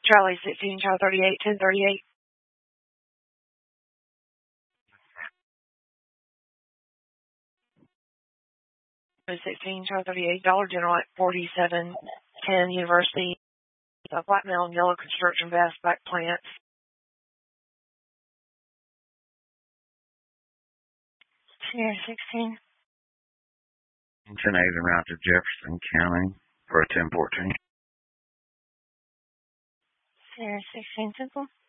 Charlie 16, Charlie 38, 1038. Charlie 16, Charlie 38, Dollar General at 4710 University. Black Mountain Yellow Construction Vast Back Plants. Sierra 16. 10-8 around to Jefferson County for a 1014. Sierra 16 Central.